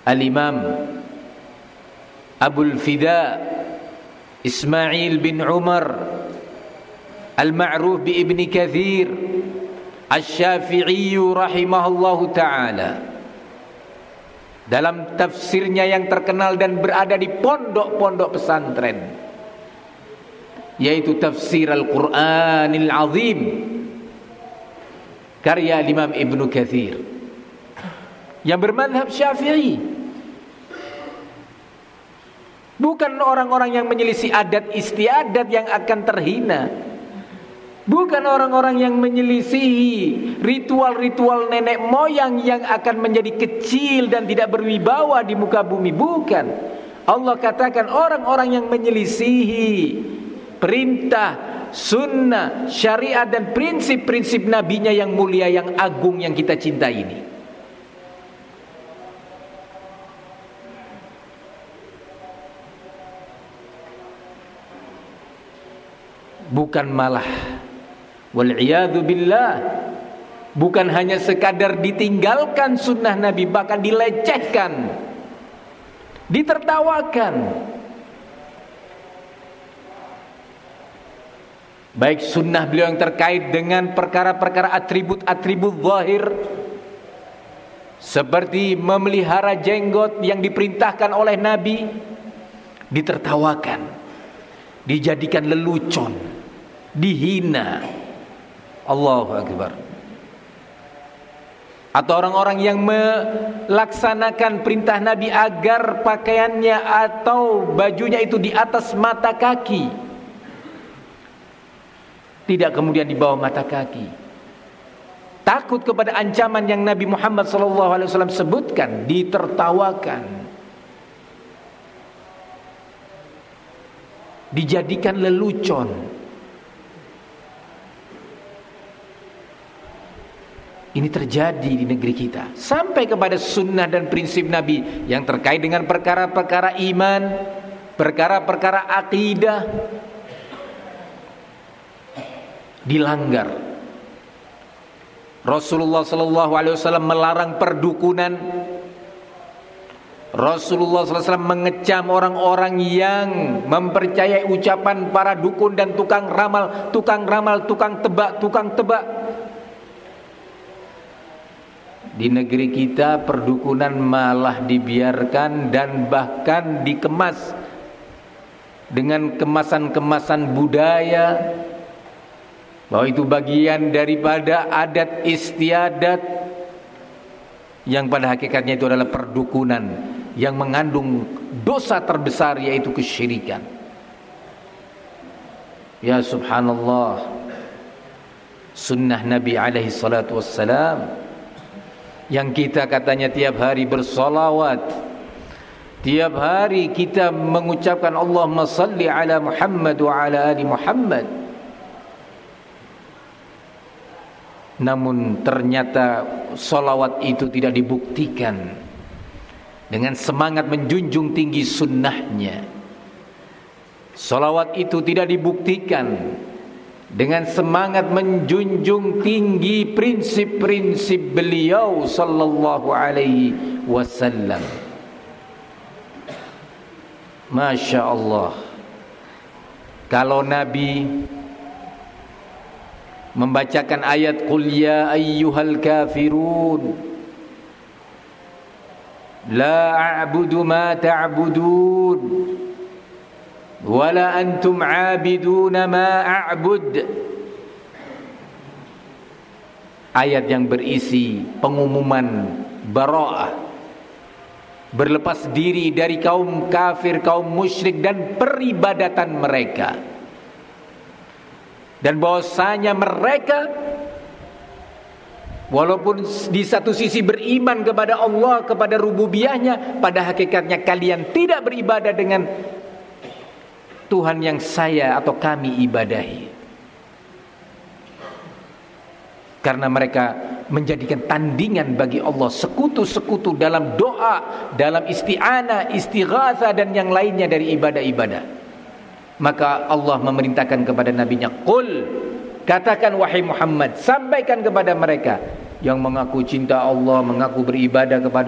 Al-Imam Abul Fida Ismail bin Umar Al-Ma'ruf bi Ibni Kathir Asy-Syafi'i rahimahullahu ta'ala, dalam tafsirnya yang terkenal dan berada di pondok-pondok pesantren, yaitu tafsir Al-Quranil Azim karya Imam Ibnu Kathir yang bermadhab Syafi'i. Bukan orang-orang yang menyelisih adat istiadat yang akan terhina, bukan orang-orang yang menyelisihi ritual-ritual nenek moyang yang akan menjadi kecil dan tidak berwibawa di muka bumi. Bukan. Allah katakan orang-orang yang menyelisihi perintah, sunnah, syariat dan prinsip-prinsip nabinya yang mulia, yang agung, yang kita cintai ini. Bukan malah, wal'iyadu billah, bukan hanya sekadar ditinggalkan sunnah Nabi, bahkan dilecehkan, ditertawakan. Baik sunnah beliau yang terkait dengan perkara-perkara atribut-atribut zahir, seperti memelihara jenggot yang diperintahkan oleh Nabi, ditertawakan, dijadikan lelucon, dihina. Allahu Akbar. Atau orang-orang yang melaksanakan perintah Nabi agar pakaiannya atau bajunya itu di atas mata kaki, tidak kemudian di bawah mata kaki. Takut kepada ancaman yang Nabi Muhammad SAW sebutkan, ditertawakan, dijadikan lelucon. Ini terjadi di negeri kita, sampai kepada sunnah dan prinsip Nabi yang terkait dengan perkara-perkara iman, perkara-perkara akidah dilanggar. Rasulullah SAW melarang perdukunan. Rasulullah SAW mengecam orang-orang yang mempercayai ucapan para dukun dan tukang ramal, tukang tebak. Di negeri kita perdukunan malah dibiarkan dan bahkan dikemas dengan kemasan-kemasan budaya, bahwa itu bagian daripada adat istiadat yang pada hakikatnya itu adalah perdukunan yang mengandung dosa terbesar, yaitu kesyirikan. Ya subhanallah, sunnah Nabi alaihi salatu wassalam yang kita katanya tiap hari bersolawat, tiap hari kita mengucapkan Allahumma salli ala Muhammad wa ala ali Muhammad, namun ternyata solawat itu tidak dibuktikan dengan semangat menjunjung tinggi sunnahnya. Solawat itu tidak dibuktikan dengan semangat menjunjung tinggi prinsip-prinsip beliau sallallahu alaihi wasallam. Masya Allah, kalau Nabi membacakan ayat Qul ya ayyuhal kafirun la a'budu ma ta'budun wala antum 'abiduna ma a'bud, ayat yang berisi pengumuman bara'ah, berlepas diri dari kaum kafir, kaum musyrik dan peribadatan mereka, dan bahwasanya mereka walaupun di satu sisi beriman kepada Allah, kepada rububiyahnya, pada hakikatnya kalian tidak beribadah dengan Tuhan yang saya atau kami ibadahi. Karena mereka menjadikan tandingan bagi Allah, sekutu-sekutu dalam doa, dalam isti'anah, istighatsah dan yang lainnya dari ibadah-ibadah. Maka Allah memerintahkan kepada nabinya, Qul, katakan wahai Muhammad, sampaikan kepada mereka yang mengaku cinta Allah, mengaku beribadah kepada